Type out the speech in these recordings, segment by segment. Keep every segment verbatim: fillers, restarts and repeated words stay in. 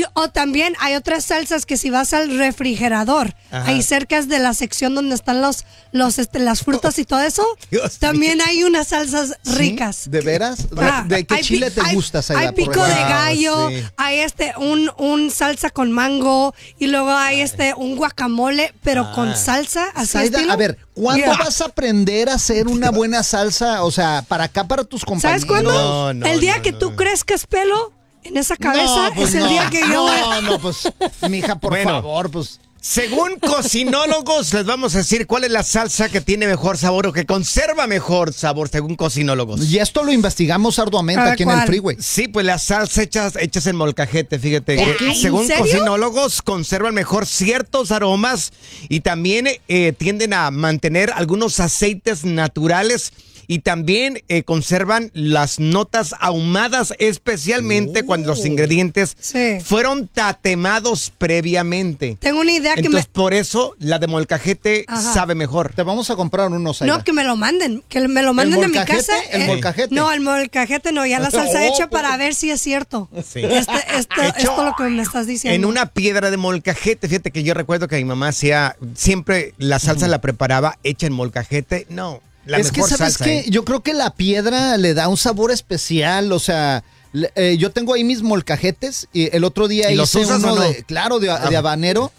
o también hay otras salsas que si vas al refrigerador, Ajá. ahí cerca de la sección donde están los, los este, las frutas y todo eso, Dios también mío. Hay unas salsas ricas. ¿Sí? ¿De veras? Ah, ¿De qué chile te hay, gusta, Saida? Hay pico de gallo, ah, sí. hay este un, un salsa con mango y luego hay Ay. este un guacamole, pero ah. con salsa así Saida, estilo. A ver, ¿cuándo yeah. vas a aprender a hacer una buena salsa? O sea, para acá, para tus compañeros. ¿Sabes cuándo? No, no, el día no, que no, tú no. crezcas pelo en esa cabeza, no, pues es el no, día que yo... No, no, pues, mija, por bueno, favor, pues... Según cocinólogos, les vamos a decir cuál es la salsa que tiene mejor sabor o que conserva mejor sabor, según cocinólogos. Y esto lo investigamos arduamente aquí ¿cuál? en el Freeway. Sí, pues las salsas hechas, hechas en molcajete, fíjate. Que, según cocinólogos, conservan mejor ciertos aromas y también eh, tienden a mantener algunos aceites naturales. Y también eh, conservan las notas ahumadas, especialmente oh. cuando los ingredientes sí. fueron tatemados previamente. Tengo una idea que Entonces, me... por eso la de molcajete Ajá. sabe mejor. Te vamos a comprar unos. No, que me lo manden. Que me lo manden a mi casa. ¿El eh, molcajete? No, el molcajete no. Ya la salsa oh, hecha para ver si es cierto. Sí. Este, este, esto es lo que me estás diciendo. En una piedra de molcajete. Fíjate que yo recuerdo que mi mamá hacía... Siempre la salsa uh-huh. la preparaba hecha en molcajete. No. La es que, ¿sabes salsa, qué? ¿eh? Yo creo que la piedra le da un sabor especial, o sea, eh, yo tengo ahí mis molcajetes y el otro día ¿Y hice uno, no? de, claro, de, de habanero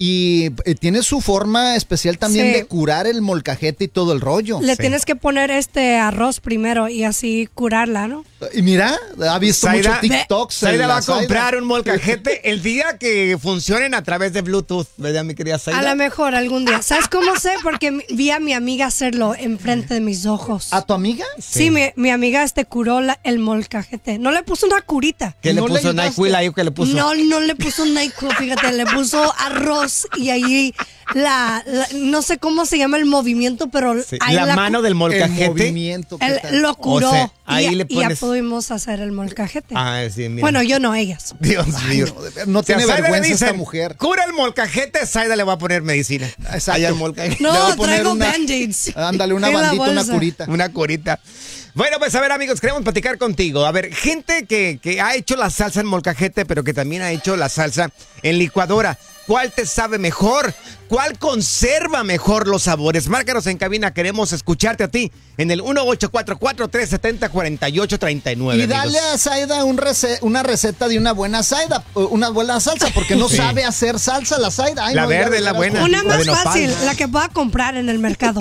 y eh, tiene su forma especial también sí. de curar el molcajete y todo el rollo. Le sí. tienes que poner este arroz primero y así curarla, ¿no? Y mira, ha visto Saida, muchos TikToks. Saida va a comprar Saida. un molcajete el día que funcionen a través de Bluetooth, ¿verdad, mi querida Saida? A lo mejor algún día. ¿Sabes cómo sé? Porque vi a mi amiga hacerlo enfrente de mis ojos. ¿A tu amiga? Sí, sí mi, mi amiga este curó la, el molcajete. No le puso una curita. ¿Qué ¿No le puso? ¿NyQuil ahí que le puso? No, no le puso NyQuil, fíjate, le puso arroz y ahí la, la no sé cómo se llama el movimiento, pero sí. ahí la, la mano del molcajete. El movimiento. El, lo curó. O sea, ahí y, le pones... y ya pudimos hacer el molcajete. Ah, sí, mira. Bueno, yo no, ellas. Dios mío. No, no tiene vergüenza dicen, esta mujer. Cura el molcajete, Saida le va a poner medicina. Exacto. El molcajete. No, traigo band-aids. Ándale, una bandita, una curita. Una curita. Bueno, pues a ver, amigos, queremos platicar contigo. A ver, gente que, que ha hecho la salsa en molcajete, pero que también ha hecho la salsa en licuadora. ¿Cuál te sabe mejor? ¿Cuál conserva mejor los sabores? Márcanos en cabina, queremos escucharte a ti en el uno ocho cuatro cuatro, tres siete cero, cuatro ocho tres nueve. Y dale amigos. a Saida un rece- una receta de una buena Saida, una buena salsa, porque no sí. sabe hacer salsa la Saida. Ay, la no, verde, la buena. Una la más fácil, la que pueda comprar en el mercado.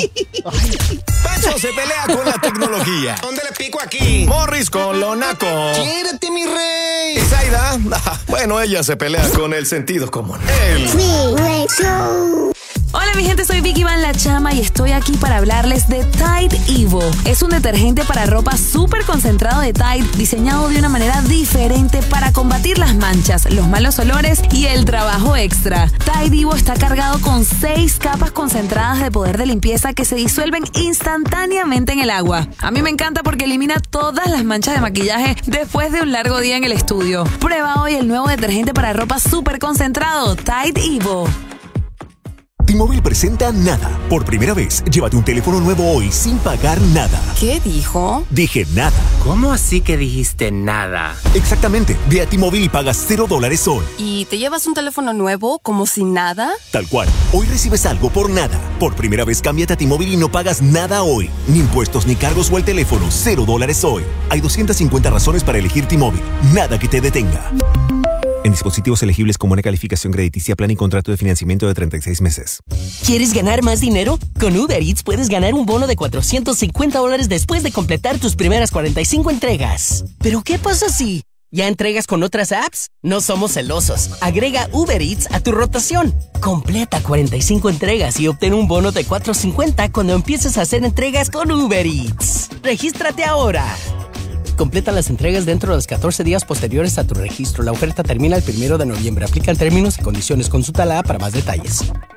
Pancho se pelea con la tecnología. ¿Dónde le pico aquí? Morris con lo naco. ¡Quiérete, mi rey! Y Saida, bueno, ella se pelea con el sentido común. El Freeway Show. Hola mi gente, soy Vicky Van La Chama y estoy aquí para hablarles de Tide Evo. Es un detergente para ropa súper concentrado de Tide, diseñado de una manera diferente para combatir las manchas, los malos olores y el trabajo extra. Tide Evo está cargado con seis capas concentradas de poder de limpieza que se disuelven instantáneamente en el agua. A mí me encanta porque elimina todas las manchas de maquillaje después de un largo día en el estudio. Prueba hoy el nuevo detergente para ropa súper concentrado, Tide Evo. T-Mobile presenta Nada. Por primera vez, llévate un teléfono nuevo hoy sin pagar nada. ¿Qué dijo? Dije nada. ¿Cómo así que dijiste nada? Exactamente. Ve a T-Mobile y pagas cero dólares hoy. ¿Y te llevas un teléfono nuevo como si nada? Tal cual. Hoy recibes algo por nada. Por primera vez, cámbiate a T-Mobile y no pagas nada hoy. Ni impuestos, ni cargos o el teléfono. Cero dólares hoy. Hay doscientas cincuenta razones para elegir T-Mobile. Nada que te detenga. En dispositivos elegibles con buena calificación crediticia, plan y contrato de financiamiento de treinta y seis meses. ¿Quieres ganar más dinero? Con Uber Eats puedes ganar un bono de cuatrocientos cincuenta dólares después de completar tus primeras cuarenta y cinco entregas. ¿Pero qué pasa si ya entregas con otras apps? No somos celosos. Agrega Uber Eats a tu rotación. Completa cuarenta y cinco entregas y obtén un bono de cuatrocientos cincuenta cuando empieces a hacer entregas con Uber Eats. ¡Regístrate ahora! Completa las entregas dentro de los catorce días posteriores a tu registro. La oferta termina el primero de noviembre. Aplican términos y condiciones. Consulta la app para más detalles.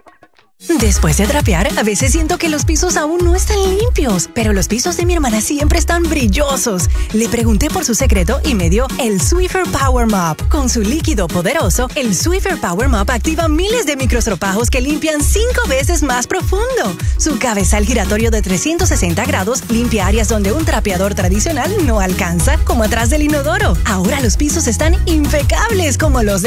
Después de trapear, a veces siento que los pisos aún no están limpios, pero los pisos de mi hermana siempre están brillosos. Le pregunté por su secreto y me dio el Swiffer Power Mop. Con su líquido poderoso, el Swiffer Power Mop activa miles de microstropajos que limpian cinco veces más profundo. Su cabezal giratorio de trescientos sesenta grados limpia áreas donde un trapeador tradicional no alcanza, como atrás del inodoro. Ahora los pisos están impecables como los de